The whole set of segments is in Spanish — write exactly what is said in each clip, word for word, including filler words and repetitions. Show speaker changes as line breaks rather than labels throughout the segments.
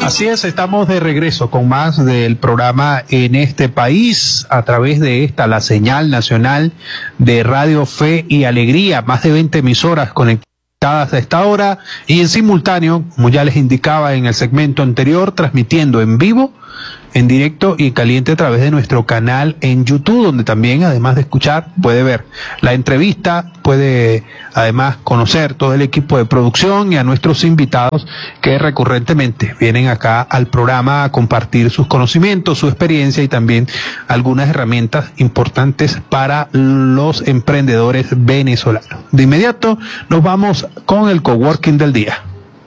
Así es, estamos de regreso con más del programa En este País a través de esta, la señal nacional de Radio Fe y Alegría, más de veinte emisoras conectadas a esta hora y en simultáneo, como ya les indicaba en el segmento anterior, transmitiendo en vivo, en directo y caliente a través de nuestro canal en YouTube, donde también, además de escuchar, puede ver la entrevista, puede además conocer todo el equipo de producción y a nuestros invitados que recurrentemente vienen acá al programa a compartir sus conocimientos, su experiencia y también algunas herramientas importantes para los emprendedores venezolanos. De inmediato nos vamos con el coworking del día.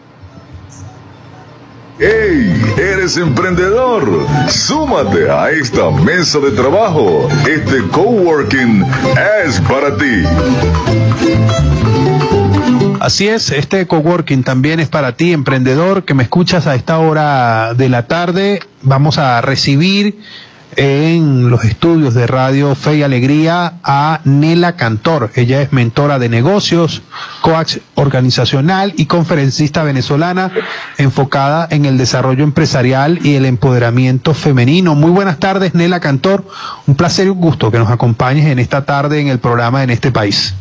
¡Hey! ¿Eres emprendedor? ¡Súmate a esta mesa de trabajo! Este coworking es para ti.
Así es, este coworking también es para ti, emprendedor, que me escuchas a esta hora de la tarde. Vamos a recibir en los estudios de Radio Fe y Alegría a Nela Cantor. Ella es mentora de negocios, coach organizacional y conferencista venezolana enfocada en el desarrollo empresarial y el empoderamiento femenino. Muy buenas tardes, Nela Cantor. Un placer y un gusto que nos acompañes en esta tarde en el programa En este País.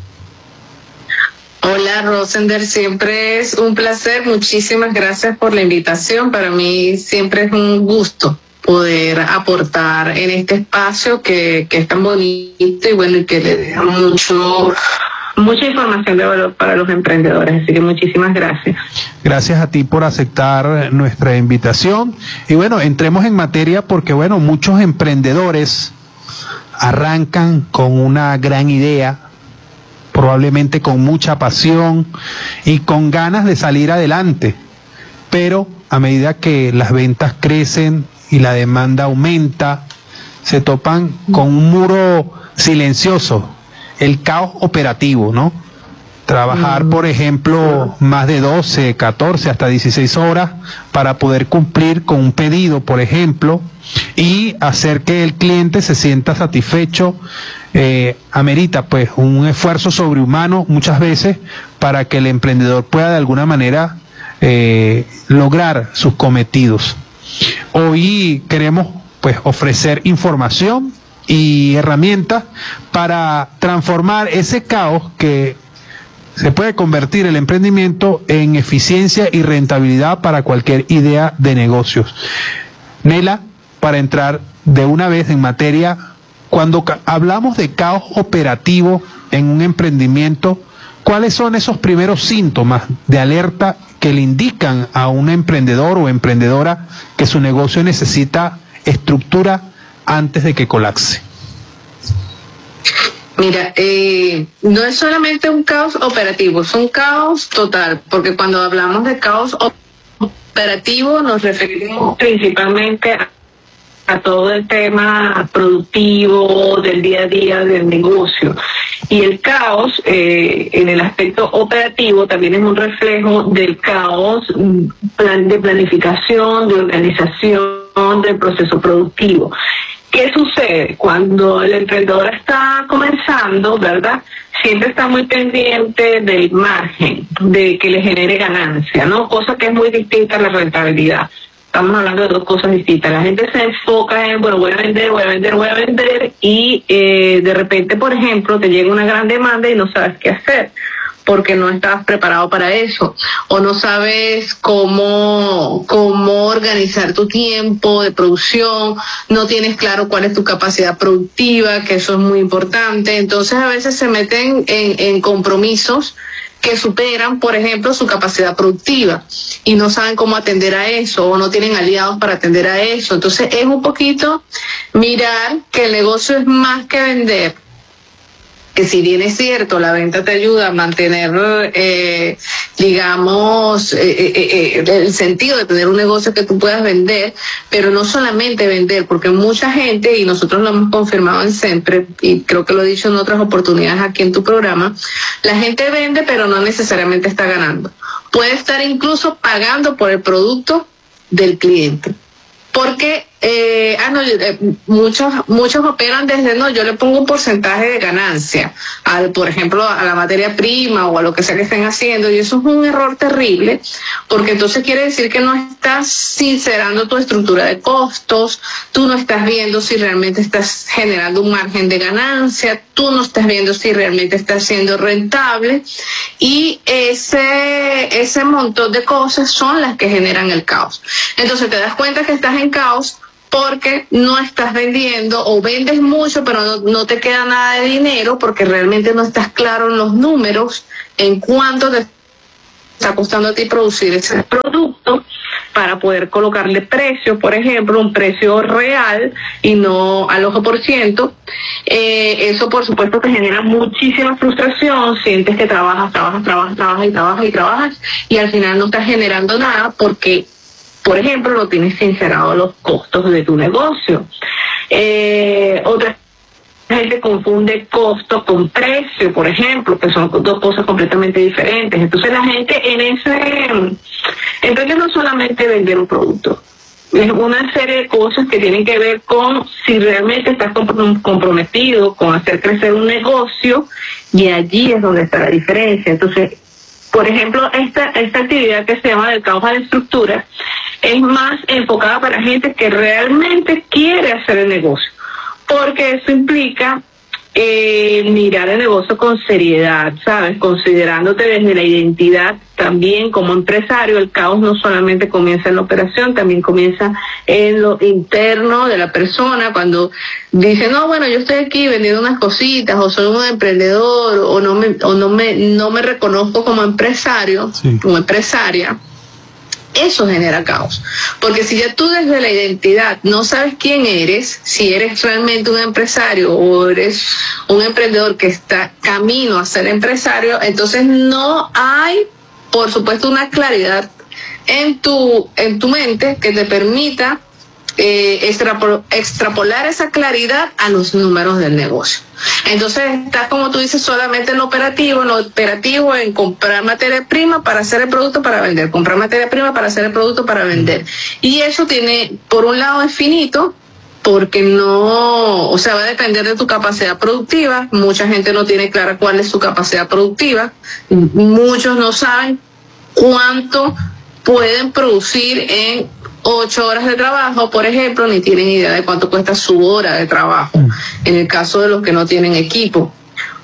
Hola, Rosender, siempre es un placer. Muchísimas gracias por la invitación. Para mí siempre es un gusto poder aportar en este espacio que, que es tan bonito y bueno, y que le deja mucho, mucha información de valor para los emprendedores. Así que muchísimas gracias.
Gracias a ti por aceptar nuestra invitación. Y bueno, entremos en materia porque bueno, muchos emprendedores arrancan con una gran idea, probablemente con mucha pasión y con ganas de salir adelante. Pero a medida que las ventas crecen y la demanda aumenta, se topan con un muro silencioso, el caos operativo, ¿no? Trabajar, por ejemplo, más de doce, catorce, hasta dieciséis horas para poder cumplir con un pedido, por ejemplo, y hacer que el cliente se sienta satisfecho, eh, amerita pues un esfuerzo sobrehumano muchas veces para que el emprendedor pueda de alguna manera eh, lograr sus cometidos. Hoy queremos pues ofrecer información y herramientas para transformar ese caos que se puede convertir el emprendimiento en eficiencia y rentabilidad para cualquier idea de negocios. Nela, para entrar de una vez en materia, cuando hablamos de caos operativo en un emprendimiento, ¿cuáles son esos primeros síntomas de alerta que le indican a un emprendedor o emprendedora que su negocio necesita estructura antes de que colapse?
Mira, eh, no es solamente un caos operativo, es un caos total, porque cuando hablamos de caos operativo nos referimos principalmente a a todo el tema productivo del día a día del negocio. Y el caos, eh, en el aspecto operativo, también es un reflejo del caos plan de planificación, de organización del proceso productivo. ¿Qué sucede? Cuando el emprendedor está comenzando, ¿verdad? Siempre está muy pendiente del margen, de que le genere ganancia, ¿no? Cosa que es muy distinta a la rentabilidad. Estamos hablando de dos cosas distintas. La gente se enfoca en, bueno, voy a vender, voy a vender, voy a vender, y eh, de repente, por ejemplo, te llega una gran demanda y no sabes qué hacer, porque no estabas preparado para eso, o no sabes cómo, cómo organizar tu tiempo de producción, no tienes claro cuál es tu capacidad productiva, que eso es muy importante. Entonces a veces se meten en, en compromisos que superan, por ejemplo, su capacidad productiva y no saben cómo atender a eso o no tienen aliados para atender a eso. Entonces es un poquito mirar que el negocio es más que vender, que si bien es cierto, la venta te ayuda a mantener, eh, digamos, eh, eh, eh, el sentido de tener un negocio que tú puedas vender, pero no solamente vender, porque mucha gente, y nosotros lo hemos confirmado en Sempre, y creo que lo he dicho en otras oportunidades aquí en tu programa, la gente vende, pero no necesariamente está ganando. Puede estar incluso pagando por el producto del cliente, porque eh, ah, no, eh, muchos, muchos operan desde, no, yo le pongo un porcentaje de ganancia, al, por ejemplo, a la materia prima o a lo que sea que estén haciendo, y eso es un error terrible, porque entonces quiere decir que no estás sincerando tu estructura de costos, tú no estás viendo si realmente estás generando un margen de ganancia, tú no estás viendo si realmente estás siendo rentable, y ese, ese montón de cosas son las que generan el caos. Entonces te das cuenta que estás en caos porque no estás vendiendo, o vendes mucho pero no, no te queda nada de dinero porque realmente no estás claro en los números en cuánto te está costando a ti producir ese producto para poder colocarle precio, por ejemplo, un precio real y no al ojo por ciento. Eh, eso por supuesto te genera muchísima frustración, sientes que trabajas, trabajas, trabajas, trabajas y trabajas y trabajas y al final no estás generando nada porque, por ejemplo, no tienes sincerado los costos de tu negocio. Eh, otra gente confunde costo con precio, por ejemplo, que son dos cosas completamente diferentes. Entonces la gente en ese... Entonces no solamente vender un producto, es una serie de cosas que tienen que ver con si realmente estás comprometido con hacer crecer un negocio, y allí es donde está la diferencia. Entonces, por ejemplo, esta, esta actividad que se llama del caos a la estructura es más enfocada para gente que realmente quiere hacer el negocio, porque eso implica eh, mirar el negocio con seriedad, ¿sabes? Considerándote desde la identidad también como empresario. El caos no solamente comienza en la operación, también comienza en lo interno de la persona, cuando dice, no, bueno, yo estoy aquí vendiendo unas cositas, o soy un emprendedor, o no me, o no me, no me reconozco como empresario, sí, como empresaria. Eso genera caos, porque si ya tú desde la identidad no sabes quién eres, si eres realmente un empresario o eres un emprendedor que está camino a ser empresario, entonces no hay, por supuesto, una claridad en tu, en tu mente que te permita eh, extrapol- extrapolar esa claridad a los números del negocio. Entonces estás, como tú dices, solamente en lo operativo, en lo operativo en comprar materia prima para hacer el producto para vender, comprar materia prima para hacer el producto para vender. Y eso tiene, por un lado, es finito, porque no, o sea, va a depender de tu capacidad productiva. Mucha gente no tiene clara cuál es su capacidad productiva. Muchos no saben cuánto pueden producir en ocho horas de trabajo, por ejemplo, ni tienen idea de cuánto cuesta su hora de trabajo, en el caso de los que no tienen equipo.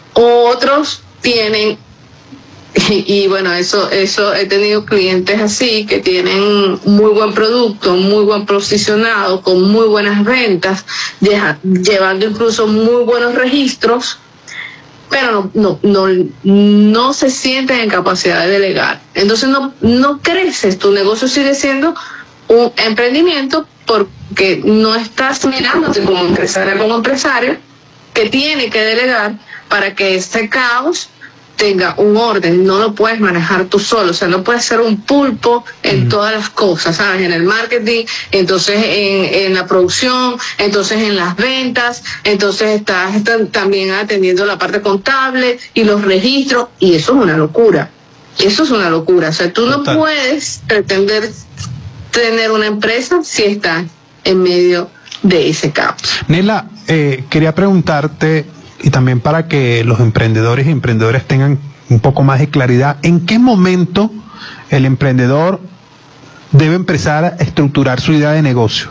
Otros tienen, y, y bueno, eso, eso he tenido clientes así, que tienen muy buen producto, muy buen posicionado, con muy buenas ventas, deja, llevando incluso muy buenos registros, pero no, no, no, no se sienten en capacidad de delegar. Entonces no, no creces, tu negocio sigue siendo un emprendimiento porque no estás mirándote como empresario, como empresario que tiene que delegar para que este caos tenga un orden. No lo puedes manejar tú solo, o sea, no puedes ser un pulpo en mm. todas las cosas, ¿sabes? En el marketing, entonces en, en la producción, entonces en las ventas, entonces estás, estás también atendiendo la parte contable y los registros, y eso es una locura. Eso es una locura, o sea, tú no Total. puedes pretender tener una empresa si está en medio de ese caos.
Nela, eh, quería preguntarte, y también para que los emprendedores y emprendedoras tengan un poco más de claridad, ¿en qué momento el emprendedor debe empezar a estructurar su idea de negocio?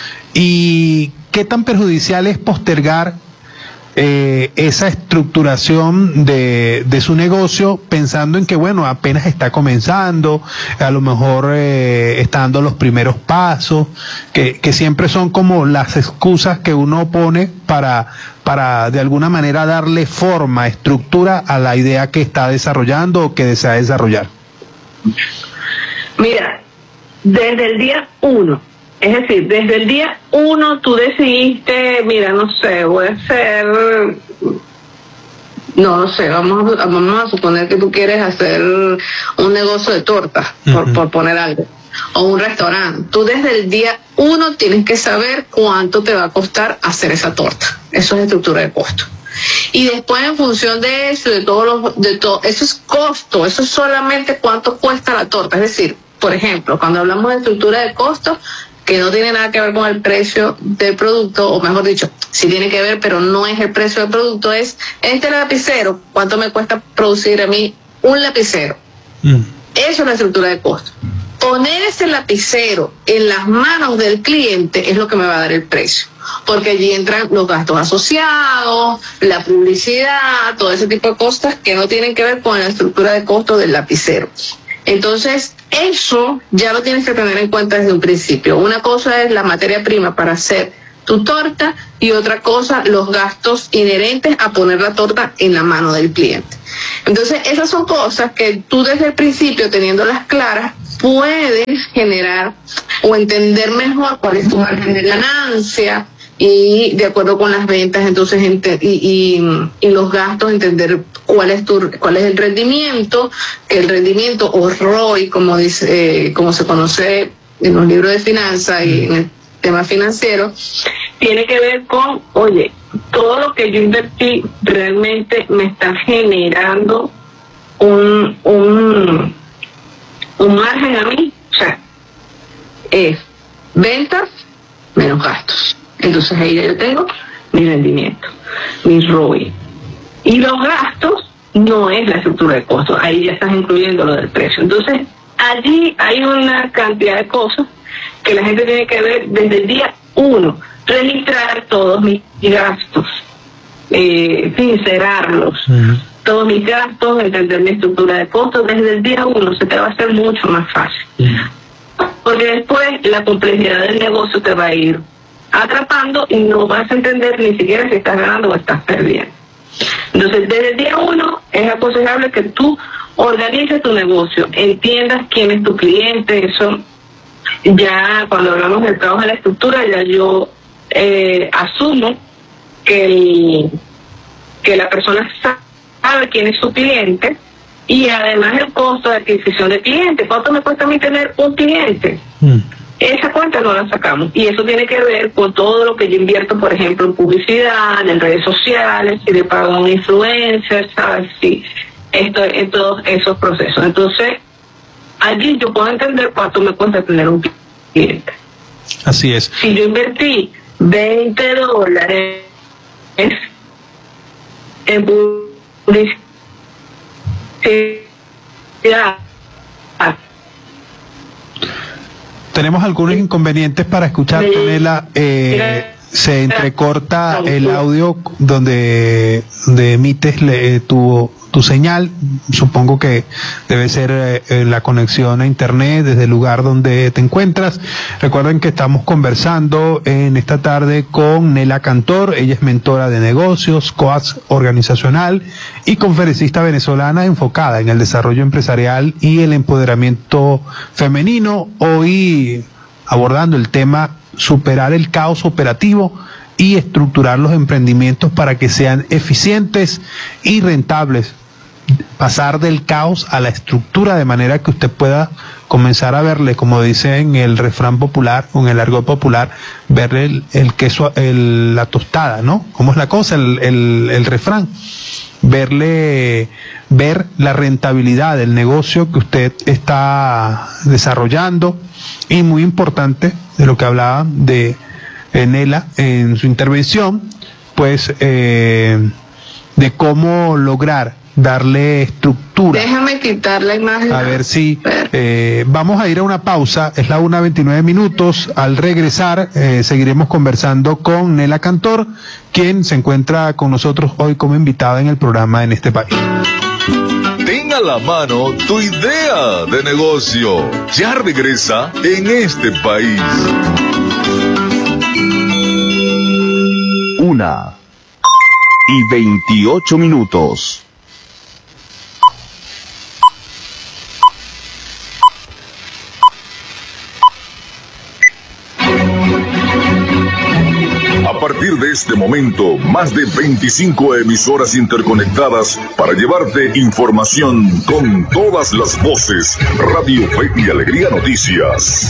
¿Y qué tan perjudicial es postergar Eh, esa estructuración de, de su negocio pensando en que, bueno, apenas está comenzando, a lo mejor eh, está dando los primeros pasos, que, que siempre son como las excusas que uno pone para, para de alguna manera darle forma, estructura a la idea que está desarrollando o que desea desarrollar?
Mira, desde el día uno, es decir, desde el día uno tú decidiste, mira, no sé, voy a hacer, no, no sé, vamos, vamos a suponer que tú quieres hacer un negocio de tortas, uh-huh. por, por poner algo, o un restaurante. Tú desde el día uno tienes que saber cuánto te va a costar hacer esa torta. Eso es estructura de costo. Y después, en función de eso, de todos los, de todo, eso es costo, eso es solamente cuánto cuesta la torta. Es decir, por ejemplo, cuando hablamos de estructura de costo, que no tiene nada que ver con el precio del producto, o mejor dicho, sí tiene que ver, pero no es el precio del producto, es este lapicero, ¿cuánto me cuesta producir a mí un lapicero? Mm. Eso es la estructura de costo. Poner ese lapicero en las manos del cliente es lo que me va a dar el precio, porque allí entran los gastos asociados, la publicidad, todo ese tipo de cosas que no tienen que ver con la estructura de costo del lapicero. Entonces, eso ya lo tienes que tener en cuenta desde un principio. Una cosa es la materia prima para hacer tu torta y otra cosa los gastos inherentes a poner la torta en la mano del cliente. Entonces, esas son cosas que tú desde el principio, teniéndolas claras, puedes generar o entender mejor cuál es tu margen de ganancia y de acuerdo con las ventas, entonces y, y, y los gastos, entender cuál es tu cuál es el rendimiento, que el rendimiento o R O I, como dice, eh, como se conoce en los libros de finanzas y en el tema financiero, tiene que ver con, oye, todo lo que yo invertí realmente me está generando un un un margen a mí, o sea, es ventas menos gastos. Entonces ahí yo tengo mi rendimiento, mi R O I. Y los gastos no es la estructura de costos, ahí ya estás incluyendo lo del precio. Entonces allí hay una cantidad de cosas que la gente tiene que ver desde el día uno, registrar todos mis gastos, eh, sincerarlos. Uh-huh. Todos mis gastos, entender mi estructura de costos, desde el día uno se te va a hacer mucho más fácil. Mm. Porque después la complejidad del negocio te va a ir atrapando y no vas a entender ni siquiera si estás ganando o estás perdiendo. Entonces, desde el día uno es aconsejable que tú organices tu negocio, entiendas quién es tu cliente. Eso ya cuando hablamos del trabajo de la estructura, ya yo eh, asumo que, el, que la persona sabe sabe quién es su cliente y además el costo de adquisición de cliente. ¿Cuánto me cuesta a mí tener un cliente? Mm. Esa cuenta no la sacamos y eso tiene que ver con todo lo que yo invierto, por ejemplo, en publicidad, en redes sociales, si le pago a un influencer, ¿sabes? Sí, esto, en todos esos procesos. Entonces, allí yo puedo entender cuánto me cuesta tener un cliente.
Así es.
Si yo invertí veinte dólares en publicidad,
tenemos algunos inconvenientes para escuchar, Nela. Eh, se entrecorta el audio donde, donde emites le, tu, tu señal. Supongo que debe ser eh, la conexión a internet desde el lugar donde te encuentras. Recuerden que estamos conversando en esta tarde con Nela Cantor. Ella es mentora de negocios, coach organizacional y conferencista venezolana enfocada en el desarrollo empresarial y el empoderamiento femenino. Hoy abordando el tema superar el caos operativo y estructurar los emprendimientos para que sean eficientes y rentables. Pasar del caos a la estructura de manera que usted pueda comenzar a verle, como dice en el refrán popular o en el argot popular, verle el, el queso, el, la tostada, ¿no? ¿Cómo es la cosa? El, el, el refrán. Verle, ver la rentabilidad del negocio que usted está desarrollando y muy importante de lo que hablaba de Nela en su intervención, pues eh, de cómo lograr darle estructura.
Déjame quitar la imagen.
A ver si eh, vamos a ir a una pausa, es la una veintinueve minutos. Al regresar eh, seguiremos conversando con Nela Cantor, quien se encuentra con nosotros hoy como invitada en el programa En Este País.
Ten a la mano tu idea de negocio. Ya regresa En Este País.
Una y veintiocho minutos.
A partir de este momento, más de veinticinco emisoras interconectadas para llevarte información con todas las voces. Radio Fe y Alegría Noticias.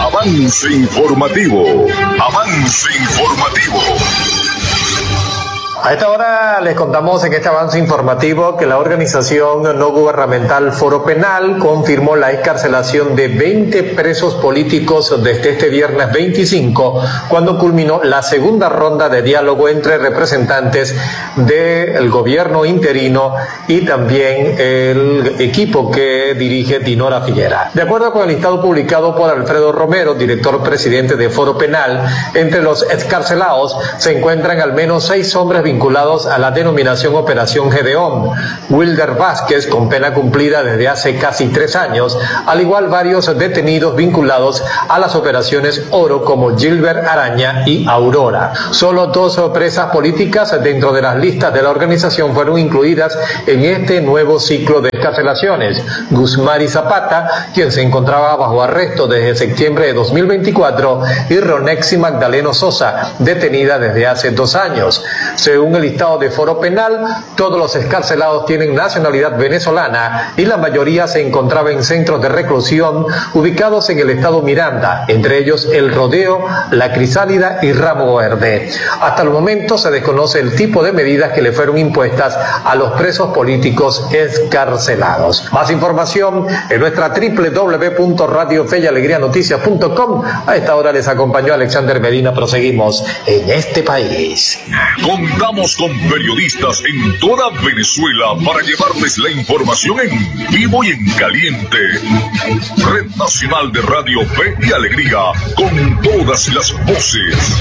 Avance informativo. Avance informativo.
A esta hora les contamos en este avance informativo que la organización no gubernamental Foro Penal confirmó la excarcelación de veinte presos políticos desde este viernes veinticinco, cuando culminó la segunda ronda de diálogo entre representantes del gobierno interino y también el equipo que dirige Dinora Figuera. De acuerdo con el listado publicado por Alfredo Romero, director presidente de Foro Penal, entre los excarcelados se encuentran al menos seis hombres vinculados a la denominación Operación Gedeón, Wilder Vázquez, con pena cumplida desde hace casi tres años, al igual varios detenidos vinculados a las operaciones Oro como Gilbert Araña y Aurora. Solo dos presas políticas dentro de las listas de la organización fueron incluidas en este nuevo ciclo de excarcelaciones: Guzmari Zapata, quien se encontraba bajo arresto desde septiembre de dos mil veinticuatro, y Ronexi Magdaleno Sosa, detenida desde hace dos años. Según el listado de Foro Penal, todos los excarcelados tienen nacionalidad venezolana y la mayoría se encontraba en centros de reclusión ubicados en el estado Miranda, entre ellos El Rodeo, La Crisálida y Ramo Verde. Hasta el momento se desconoce el tipo de medidas que le fueron impuestas a los presos políticos excarcelados. Más información en nuestra doble u doble u doble u punto radio fe y alegría noticias punto com. A esta hora les acompañó Alexander Medina. Proseguimos en este país.
Contamos con periodistas en toda Venezuela para llevarles la información en vivo y en caliente. Red Nacional de Radio Fe y Alegría, con todas las voces.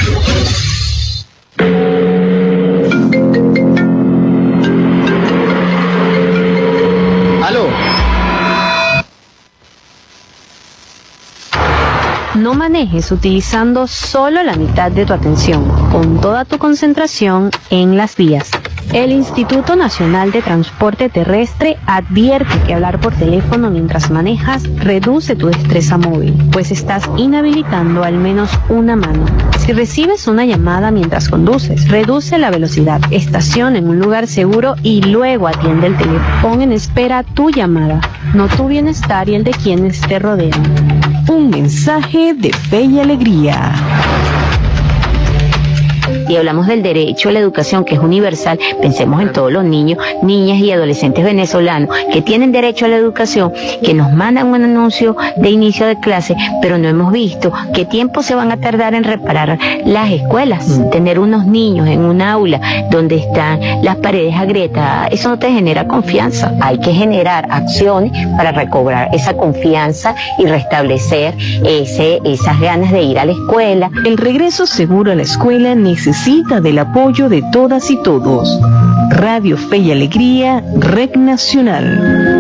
Aló.
No manejes utilizando solo la mitad de tu atención, con toda tu concentración en las vías. El Instituto Nacional de Transporte Terrestre advierte que hablar por teléfono mientras manejas reduce tu destreza móvil, pues estás inhabilitando al menos una mano. Si recibes una llamada mientras conduces, reduce la velocidad, estaciona en un lugar seguro y luego atiende el teléfono. Pon en espera tu llamada, no tu bienestar y el de quienes te rodean. Un mensaje de Fe y Alegría.
Y hablamos del derecho a la educación, que es universal, pensemos en todos los niños, niñas y adolescentes venezolanos que tienen derecho a la educación, que nos mandan un anuncio de inicio de clase, pero no hemos visto qué tiempo se van a tardar en reparar las escuelas. Mm. Tener unos niños en un aula donde están las paredes agrietadas, eso no te genera confianza. Hay que generar acciones para recobrar esa confianza y restablecer ese, esas ganas de ir a la escuela.
El regreso seguro a la escuela necesita Necesita del apoyo de todas y todos. Radio Fe y Alegría, Red Nacional.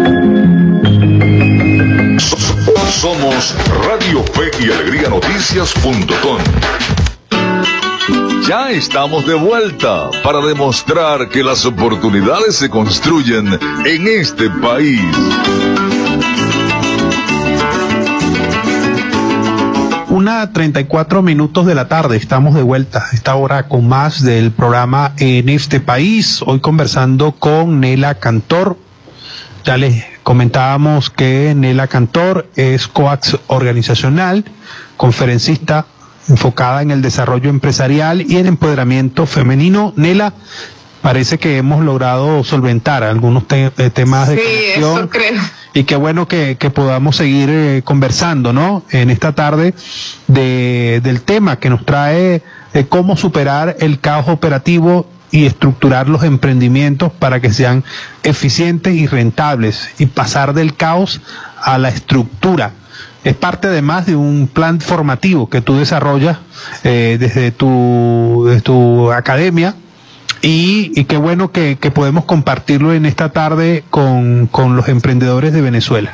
Somos Radio Fe y Alegría Noticias punto com. Ya estamos de vuelta para demostrar que las oportunidades se construyen en este país.
Una treinta y cuatro minutos de la tarde, estamos de vuelta a esta hora con más del programa En este país. Hoy conversando con Nela Cantor. Ya les comentábamos que Nela Cantor es coach organizacional, conferencista enfocada en el desarrollo empresarial y el empoderamiento femenino. Nela, parece que hemos logrado solventar algunos te temas de
sí,
conexión.
Eso creo.
Y qué bueno que, que podamos seguir eh, conversando, ¿no? En esta tarde de, del tema que nos trae eh, cómo superar el caos operativo y estructurar los emprendimientos para que sean eficientes y rentables y pasar del caos a la estructura. Es parte además de un plan formativo que tú desarrollas eh, desde tu, desde tu academia. Y, y qué bueno que, que podemos compartirlo en esta tarde con, con los emprendedores de Venezuela.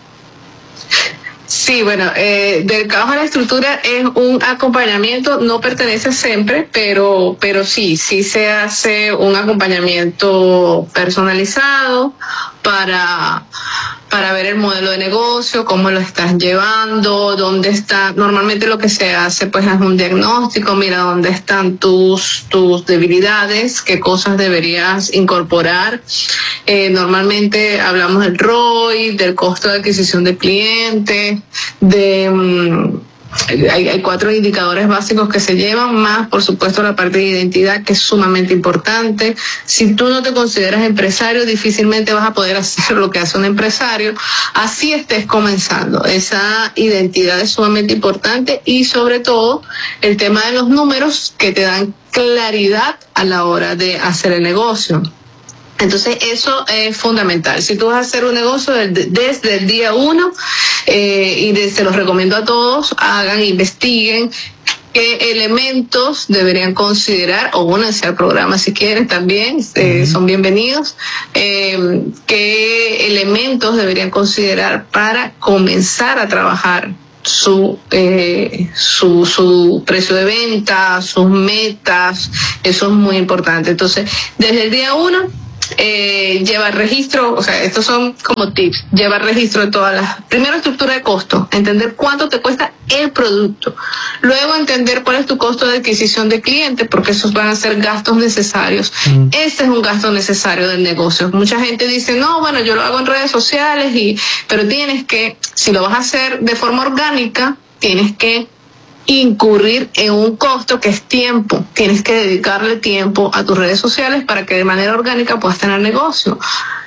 Sí, bueno, eh, del caos a la estructura es un acompañamiento, no pertenece siempre, pero, pero sí, sí se hace un acompañamiento personalizado para, para ver el modelo de negocio, cómo lo estás llevando, dónde está. Normalmente lo que se hace pues es un diagnóstico, mira dónde están tus, tus debilidades, qué cosas deberías incorporar. Eh, normalmente hablamos del R O I, del costo de adquisición de clientes, de, Hay, hay cuatro indicadores básicos que se llevan, más por supuesto la parte de identidad, que es sumamente importante. Si tú no te consideras empresario, difícilmente vas a poder hacer lo que hace un empresario, así estés comenzando. Esa identidad es sumamente importante, y sobre todo el tema de los números que te dan claridad a la hora de hacer el negocio. Entonces eso es fundamental. Si tú vas a hacer un negocio desde, desde el día uno, eh, y de, se los recomiendo a todos, hagan, investiguen qué elementos deberían considerar, o únanse al programa si quieren también, eh, uh-huh. son bienvenidos, eh, qué elementos deberían considerar para comenzar a trabajar su, eh, su, su precio de venta, sus metas. Eso es muy importante. Entonces, desde el día uno, Eh, llevar registro, o sea, estos son como tips, llevar registro de todas las, primero estructura de costo, entender cuánto te cuesta el producto, luego entender cuál es tu costo de adquisición de clientes, porque esos van a ser gastos necesarios. Mm. Este es un gasto necesario del negocio. Mucha gente dice, no, bueno, yo lo hago en redes sociales, y pero tienes que, si lo vas a hacer de forma orgánica, tienes que incurrir en un costo que es tiempo. Tienes que dedicarle tiempo a tus redes sociales para que de manera orgánica puedas tener negocio,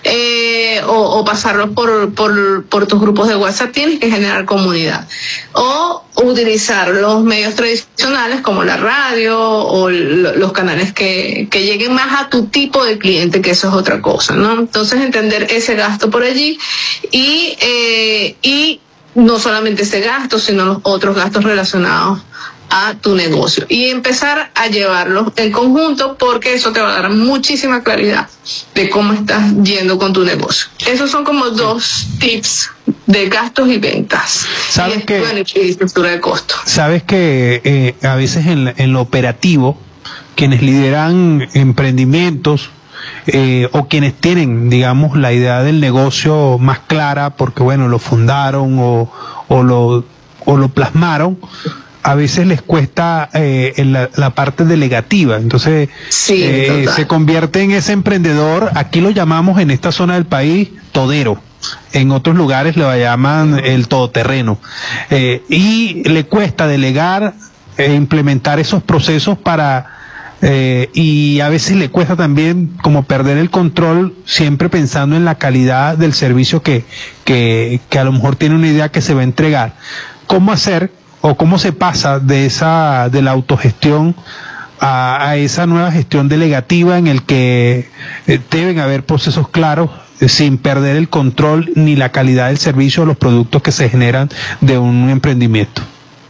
eh, o, o pasarlo por, por, por tus grupos de WhatsApp. Tienes que generar comunidad, o utilizar los medios tradicionales como la radio o l- los canales que, que lleguen más a tu tipo de cliente, que eso es otra cosa, ¿no? Entonces, entender ese gasto por allí, y eh, y no solamente ese gasto, sino los otros gastos relacionados a tu negocio, y empezar a llevarlos en conjunto, porque eso te va a dar muchísima claridad de cómo estás yendo con tu negocio. Esos son como dos tips de gastos y ventas.
¿Sabes que,
bueno, y estructura de costo?
Sabes que eh, a veces en, en lo operativo, quienes lideran emprendimientos, Eh, o quienes tienen, digamos, la idea del negocio más clara, porque bueno, lo fundaron o, o lo o lo plasmaron, a veces les cuesta eh, en la, la parte delegativa. Entonces
sí,
eh, se convierte en ese emprendedor. Aquí lo llamamos en esta zona del país todero, en otros lugares lo llaman el todoterreno, eh, y le cuesta delegar e implementar esos procesos para Eh, y a veces le cuesta también como perder el control, siempre pensando en la calidad del servicio que, que, que a lo mejor tiene una idea que se va a entregar. ¿Cómo hacer o cómo se pasa de esa, de la autogestión a, a esa nueva gestión delegativa en el que eh, deben haber procesos claros, eh, sin perder el control ni la calidad del servicio o los productos que se generan de un emprendimiento?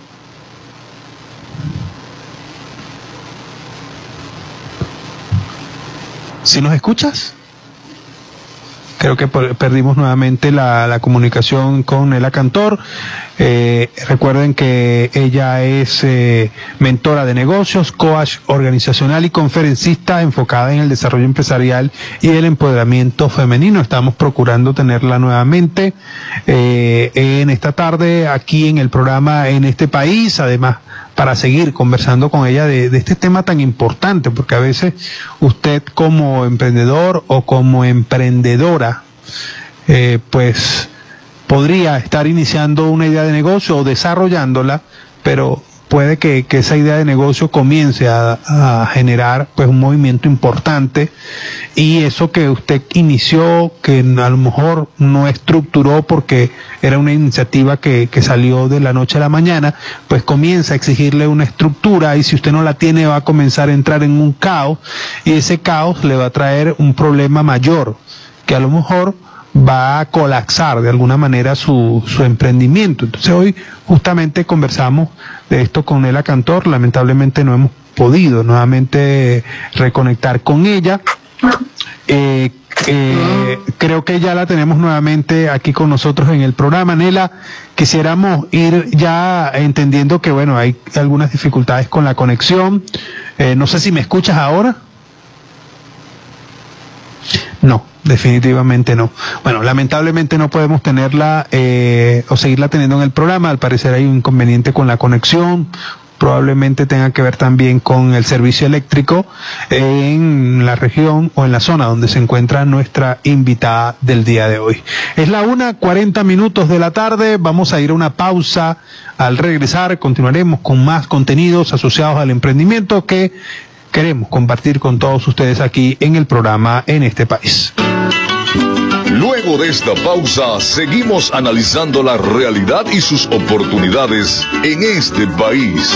¿Sí nos escuchas? Creo que perdimos nuevamente la, la comunicación con Nela Cantor. Eh, recuerden que ella es eh, mentora de negocios, coach organizacional y conferencista enfocada en el desarrollo empresarial y el empoderamiento femenino. Estamos procurando tenerla nuevamente eh, en esta tarde aquí en el programa En Este País, además para seguir conversando con ella de, de este tema tan importante, porque a veces usted como emprendedor o como emprendedora, eh, pues podría estar iniciando una idea de negocio o desarrollándola, pero puede que, que esa idea de negocio comience a, a generar pues un movimiento importante, y eso que usted inició, que a lo mejor no estructuró porque era una iniciativa que, que salió de la noche a la mañana, pues comienza a exigirle una estructura, y si usted no la tiene va a comenzar a entrar en un caos, y ese caos le va a traer un problema mayor, que a lo mejor va a colapsar de alguna manera su, su emprendimiento. Entonces hoy justamente conversamos de esto con Nela Cantor. Lamentablemente no hemos podido nuevamente reconectar con ella. Eh, eh, creo que ya la tenemos nuevamente aquí con nosotros en el programa. Nela, quisiéramos ir ya entendiendo que bueno, hay algunas dificultades con la conexión. Eh, no sé si me escuchas ahora. No, definitivamente no. Bueno, lamentablemente no podemos tenerla eh, o seguirla teniendo en el programa. Al parecer hay un inconveniente con la conexión, probablemente tenga que ver también con el servicio eléctrico en la región o en la zona donde se encuentra nuestra invitada del día de hoy. Es la una cuarenta minutos de la tarde, vamos a ir a una pausa. Al regresar continuaremos con más contenidos asociados al emprendimiento que queremos compartir con todos ustedes aquí en el programa En este País.
Luego de esta pausa, seguimos analizando la realidad y sus oportunidades en este país.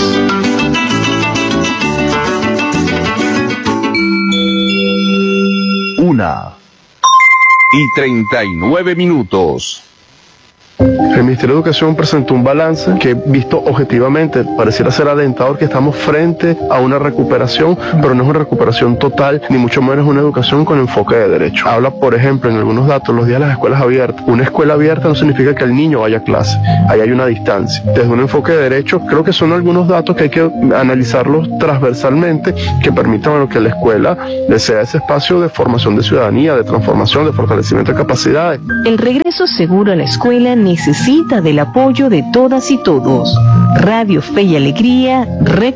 Una y treinta y nueve minutos.
El Ministerio de Educación presentó un balance que, visto objetivamente, pareciera ser alentador, que estamos frente a una recuperación, pero no es una recuperación total, ni mucho menos una educación con enfoque de derecho. Habla, por ejemplo, en algunos datos, los días de las escuelas abiertas. Una escuela abierta no significa que el niño vaya a clase, ahí hay una distancia. Desde un enfoque de derecho, creo que son algunos datos que hay que analizarlos transversalmente, que permitan bueno, que la escuela sea ese espacio de formación de ciudadanía, de transformación, de fortalecimiento de capacidades.
El regreso seguro a la escuela necesita del apoyo de todas y todos. Radio Fe y Alegría, Red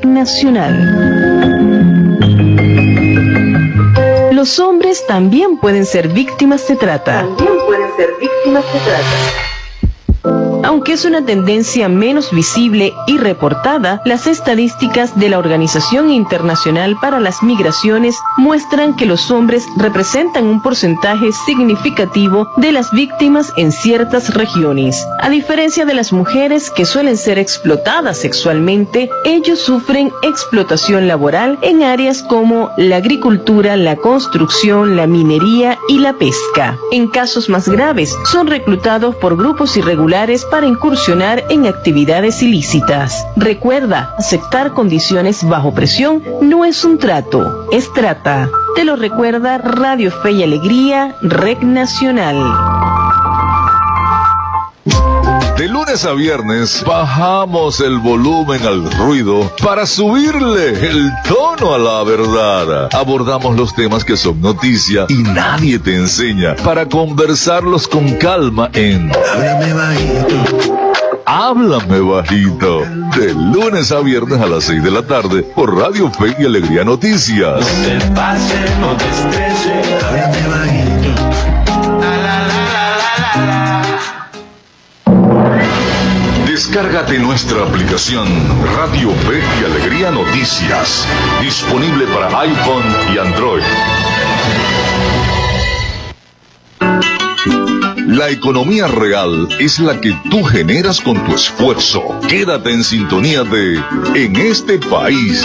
Nacional. Los hombres también pueden ser víctimas de trata. También pueden ser víctimas de trata. Aunque es una tendencia menos visible y reportada, las estadísticas de la Organización Internacional para las Migraciones muestran que los hombres representan un porcentaje significativo de las víctimas en ciertas regiones. A diferencia de las mujeres que suelen ser explotadas sexualmente, ellos sufren explotación laboral en áreas como la agricultura, la construcción, la minería y la pesca. En casos más graves, son reclutados por grupos irregulares para incursionar en actividades ilícitas. Recuerda, aceptar condiciones bajo presión no es un trato, es trata. Te lo recuerda Radio Fe y Alegría, Red Nacional.
De lunes a viernes bajamos el volumen al ruido para subirle el tono a la verdad. Abordamos los temas que son noticia y nadie te enseña para conversarlos con calma en Háblame Bajito. Háblame Bajito. De lunes a viernes a las seis de la tarde por Radio Fe y Alegría Noticias.
No te pase, no te estrese, háblame bajito. La, la, la, la, la, la.
Descárgate nuestra aplicación Radio Fe y Alegría Noticias, disponible para iPhone y Android. La economía real es la que tú generas con tu esfuerzo. Quédate en sintonía de En este País.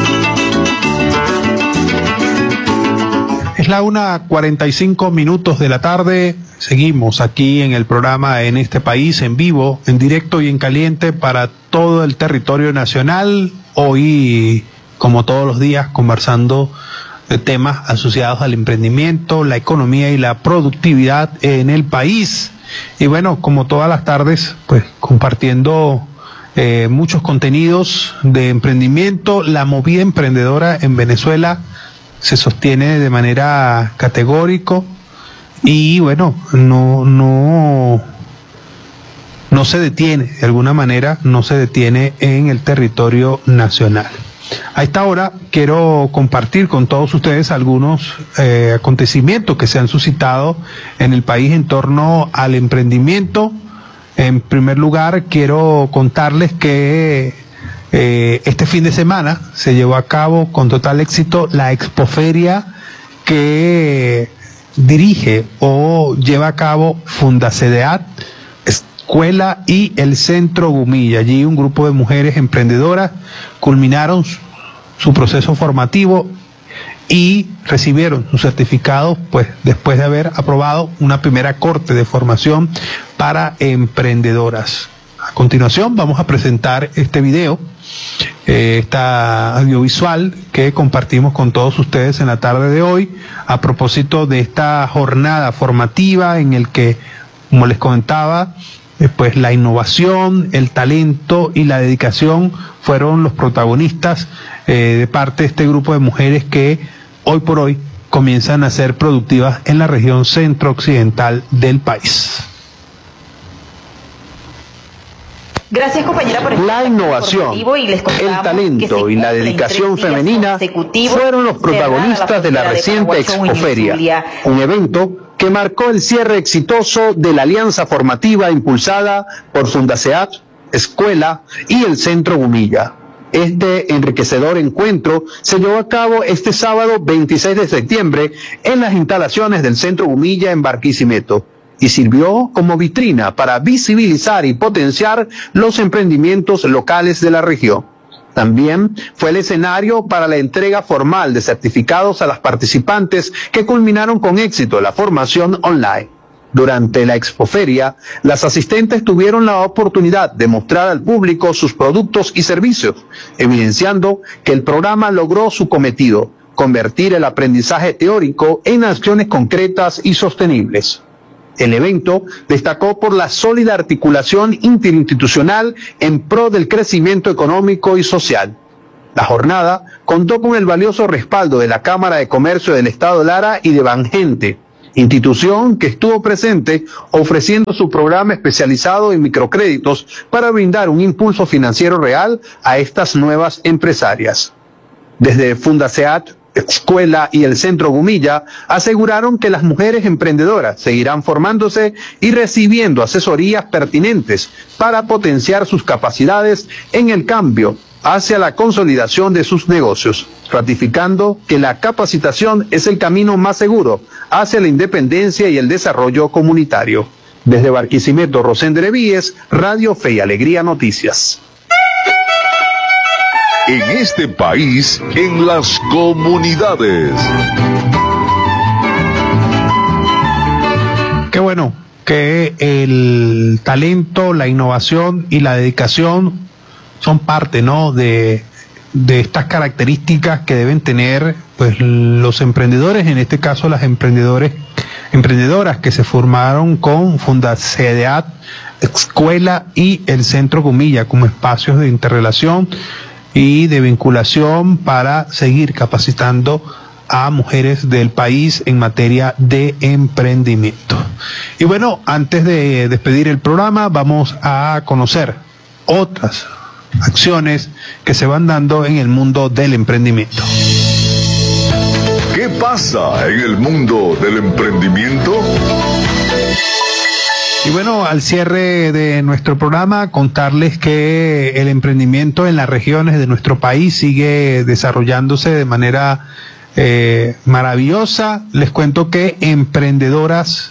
Es la una cuarenta y cinco minutos de la tarde. Seguimos aquí en el programa En este País, en vivo, en directo y en caliente para todo el territorio nacional. Hoy, como todos los días, conversando de temas asociados al emprendimiento, la economía y la productividad en el país. Y bueno, como todas las tardes, pues compartiendo eh, muchos contenidos de emprendimiento. La movida emprendedora en Venezuela se sostiene de manera categórica y bueno, no, no, no se detiene, de alguna manera no se detiene en el territorio nacional. A esta hora quiero compartir con todos ustedes algunos eh, acontecimientos que se han suscitado en el país en torno al emprendimiento. En primer lugar, quiero contarles que eh, este fin de semana se llevó a cabo con total éxito la expoferia que dirige o lleva a cabo Fundacedeat, Escuela y el Centro Gumilla. Allí un grupo de mujeres emprendedoras culminaron su, su proceso formativo y recibieron sus certificados, pues después de haber aprobado una primera corte de formación para emprendedoras. A continuación vamos a presentar este video, eh, esta audiovisual que compartimos con todos ustedes en la tarde de hoy a propósito de esta jornada formativa en el que, como les comentaba, eh, pues la innovación, el talento y la dedicación fueron los protagonistas eh, de parte de este grupo de mujeres que hoy por hoy comienzan a ser productivas en la región centro-occidental del país.
Gracias, compañera, por el
La innovación, el talento y la dedicación femenina fueron los protagonistas de la reciente Expoferia, un evento que marcó el cierre exitoso de la alianza formativa impulsada por Fundaseat, Escuela y el Centro Gumilla. Este enriquecedor encuentro se llevó a cabo este sábado veintiséis de septiembre en las instalaciones del Centro Gumilla en Barquisimeto y sirvió como vitrina para visibilizar y potenciar los emprendimientos locales de la región. También fue el escenario para la entrega formal de certificados a las participantes que culminaron con éxito la formación online. Durante la expoferia, las asistentes tuvieron la oportunidad de mostrar al público sus productos y servicios, evidenciando que el programa logró su cometido, convertir el aprendizaje teórico en acciones concretas y sostenibles. El evento destacó por la sólida articulación interinstitucional en pro del crecimiento económico y social. La jornada contó con el valioso respaldo de la Cámara de Comercio del Estado de Lara y de Bangente, institución que estuvo presente ofreciendo su programa especializado en microcréditos para brindar un impulso financiero real a estas nuevas empresarias. Desde Fundaseat, Escuela y el Centro Gumilla aseguraron que las mujeres emprendedoras seguirán formándose y recibiendo asesorías pertinentes para potenciar sus capacidades en el cambio hacia la consolidación de sus negocios, ratificando que la capacitación es el camino más seguro hacia la independencia y el desarrollo comunitario. Desde Barquisimeto, Rosender Víez, Radio Fe y Alegría Noticias.
En este país, en las comunidades.
Qué bueno que el talento, la innovación y la dedicación son parte, ¿no?, de, de estas características que deben tener pues los emprendedores, en este caso las emprendedores, emprendedoras que se formaron con Fundaseat, Escuela y el Centro Gumilla como espacios de interrelación y de vinculación para seguir capacitando a mujeres del país en materia de emprendimiento. Y bueno, antes de despedir el programa, vamos a conocer otras acciones que se van dando en el mundo del emprendimiento.
¿Qué pasa en el mundo del emprendimiento?
Y bueno, al cierre de nuestro programa, contarles que el emprendimiento en las regiones de nuestro país sigue desarrollándose de manera eh, maravillosa. Les cuento que emprendedoras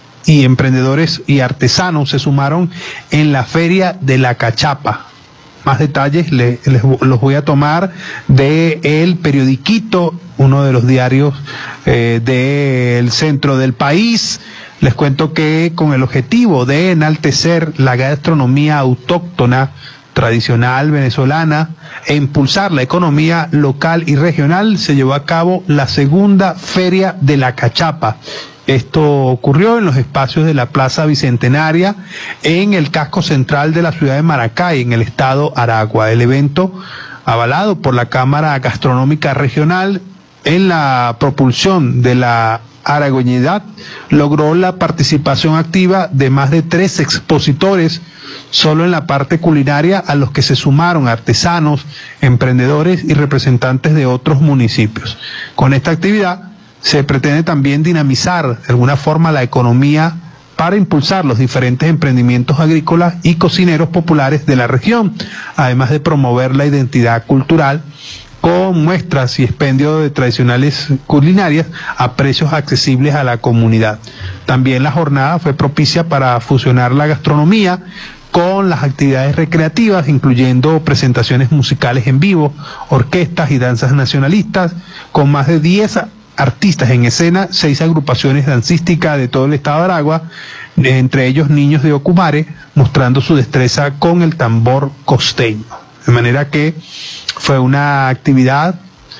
y emprendedores y artesanos se sumaron en la Feria de la Cachapa. Más detalles les, les los voy a tomar de El Periodiquito, uno de los diarios eh, del centro del país. Les cuento que con el objetivo de enaltecer la gastronomía autóctona, tradicional venezolana e impulsar la economía local y regional, se llevó a cabo la segunda Feria de la Cachapa. Esto ocurrió en los espacios de la Plaza Bicentenaria, en el casco central de la ciudad de Maracay, en el estado Aragua. El evento, avalado por la Cámara Gastronómica Regional, en la propulsión de la aragoñidad, logró la participación activa de más de tres expositores solo en la parte culinaria, a los que se sumaron artesanos, emprendedores y representantes de otros municipios. Con esta actividad se pretende también dinamizar de alguna forma la economía para impulsar los diferentes emprendimientos agrícolas y cocineros populares de la región, además de promover la identidad cultural con muestras y expendio de tradicionales culinarias a precios accesibles a la comunidad. También la jornada fue propicia para fusionar la gastronomía con las actividades recreativas, incluyendo presentaciones musicales en vivo, orquestas y danzas nacionalistas, con más de diez artistas en escena, seis agrupaciones dancísticas de todo el estado de Aragua, entre ellos niños de Ocumare, mostrando su destreza con el tambor costeño. De manera que fue una actividad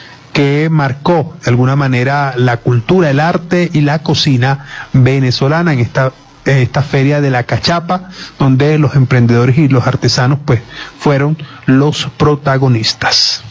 que marcó de alguna manera la cultura, el arte y la cocina venezolana en esta, en esta Feria de la Cachapa, donde los emprendedores y los artesanos pues fueron los protagonistas.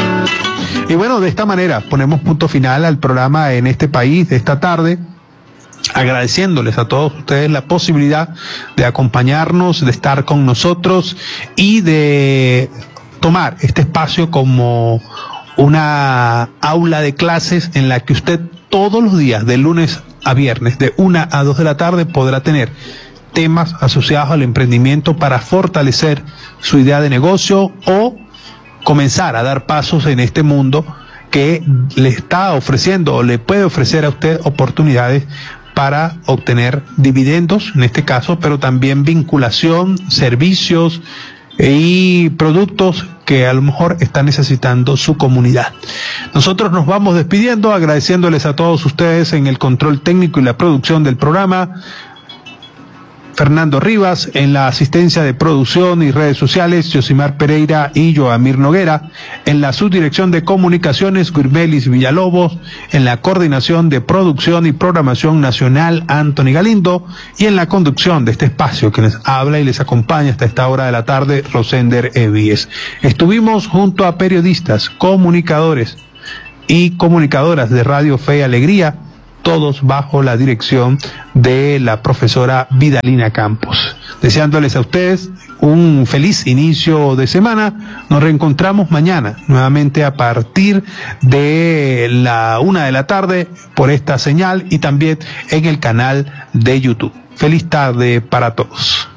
Y bueno, de esta manera ponemos punto final al programa En este país de esta tarde. agradeciéndoles a todos ustedes la posibilidad de acompañarnos, de estar con nosotros y de tomar este espacio como una aula de clases en la que usted todos los días, de lunes a viernes, de una a dos de la tarde, podrá tener temas asociados al emprendimiento para fortalecer su idea de negocio o comenzar a dar pasos en este mundo que le está ofreciendo o le puede ofrecer a usted oportunidades para obtener dividendos, en este caso, pero también vinculación, servicios y productos que a lo mejor está necesitando su comunidad. Nosotros nos vamos despidiendo, agradeciéndoles a todos ustedes en el control técnico y la producción del programa. Fernando Rivas, en la asistencia de producción y redes sociales, Yosimar Pereira y Joamir Noguera, en la subdirección de comunicaciones, Guirmelis Villalobos, en la coordinación de producción y programación nacional, Anthony Galindo, y en la conducción de este espacio que les habla y les acompaña hasta esta hora de la tarde, Rosender Evíes. Estuvimos junto a periodistas, comunicadores y comunicadoras de Radio Fe y Alegría, todos bajo la dirección de la profesora Vidalina Campos. Deseándoles a ustedes un feliz inicio de semana. Nos reencontramos mañana, nuevamente a partir de la una de la tarde, por esta señal y también en el canal de YouTube. Feliz tarde para todos.